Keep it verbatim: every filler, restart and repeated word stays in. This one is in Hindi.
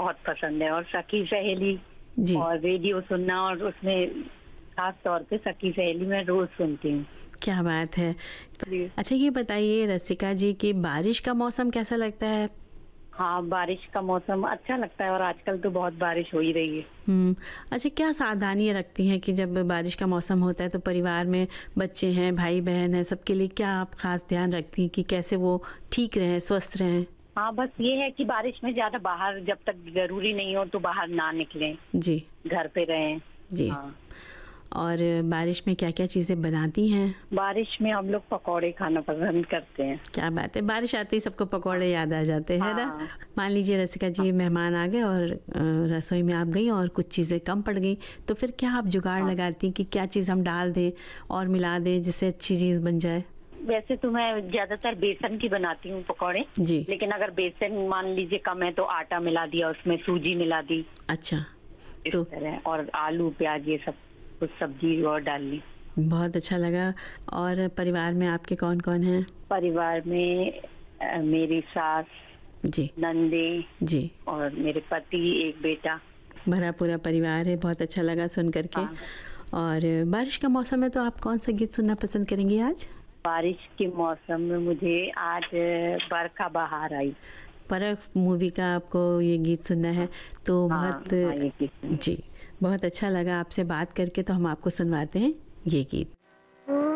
बहुत पसंद है। और सखी सहेली जी। और रेडियो सुनना, और उसमें खास तौर पे सखी सहेली मैं रोज सुनती हूँ। क्या बात है। जी। अच्छा ये बताइए रसिका जी कि बारिश का मौसम कैसा लगता है? हाँ, बारिश का मौसम अच्छा लगता है, और आजकल तो बहुत बारिश हो ही रही है। हम्म। अच्छा क्या सावधानियां रखती हैं कि जब बारिश का मौसम होता है तो परिवार में बच्चे हैं, भाई बहन हैं, सबके लिए क्या आप खास ध्यान रखती हैं कि कैसे वो ठीक रहें, स्वस्थ रहें? हाँ, बस ये है कि बारिश में ज्यादा बाहर जब तक जरूरी नहीं हो तो बाहर ना निकलें, जी। घर पे रहें। जी। हाँ। और बारिश में क्या क्या चीज़ें बनाती हैं? बारिश में हम लोग पकौड़े खाना पसंद करते हैं। क्या बात है, बारिश आते ही सबको पकौड़े याद आ जाते हैं ना। हाँ। मान लीजिए रसिका जी मेहमान आ गए और अ, रसोई में आप गई और कुछ चीज़ें कम पड़ गई, तो फिर क्या आप जुगाड़ हाँ। लगाती हैं कि क्या चीज़ हम डाल दें और मिला दें जिससे अच्छी चीज़ बन जाए? वैसे तो मैं ज्यादातर बेसन की बनाती हूँ पकौड़े। जी। लेकिन अगर बेसन मान लीजिए कम है तो आटा मिला दिया, उसमें सूजी मिला दी, अच्छा। इस तो तरह। और आलू प्याज ये सब कुछ सब्जी और डाल ली। बहुत अच्छा लगा। और परिवार में आपके कौन कौन हैं? परिवार में अ, मेरी सास, जी। नंदे जी। और मेरे पति, एक बेटा। भरा पूरा परिवार है, बहुत अच्छा लगा सुन करके। हाँ। और बारिश का मौसम है तो आप कौन सा गीत सुनना पसंद करेंगी आज? बारिश के मौसम में मुझे आज बरखा बहार आई। परख मूवी का आपको ये गीत सुनना है तो हाँ, बहुत हाँ, ये गीत सुनिए। जी, बहुत अच्छा लगा आपसे बात करके, तो हम आपको सुनवाते हैं ये गीत।